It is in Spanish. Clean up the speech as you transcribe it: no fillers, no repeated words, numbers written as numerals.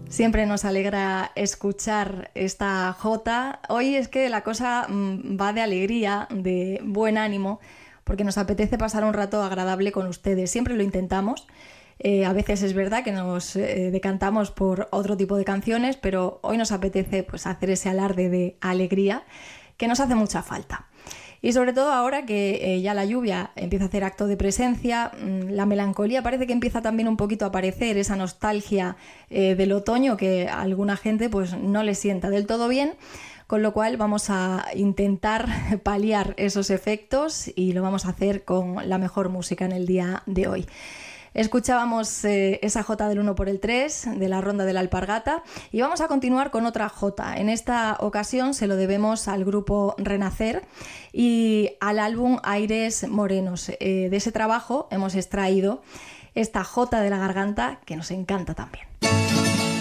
Siempre nos alegra escuchar esta jota. Hoy es que la cosa va de alegría, de buen ánimo, porque nos apetece pasar un rato agradable con ustedes. Siempre lo intentamos. A veces es verdad que nos decantamos por otro tipo de canciones, pero hoy nos apetece pues, hacer ese alarde de alegría que nos hace mucha falta. Y sobre todo ahora que ya la lluvia empieza a hacer acto de presencia, la melancolía parece que empieza también un poquito a aparecer, esa nostalgia del otoño que a alguna gente pues no le sienta del todo bien, con lo cual vamos a intentar paliar esos efectos y lo vamos a hacer con la mejor música en el día de hoy. Escuchábamos esa jota del 1 por el 3 de la Ronda de la Alpargata y vamos a continuar con otra jota. En esta ocasión se lo debemos al grupo Renacer y al álbum Aires Morenos. De ese trabajo hemos extraído esta jota de la garganta que nos encanta también.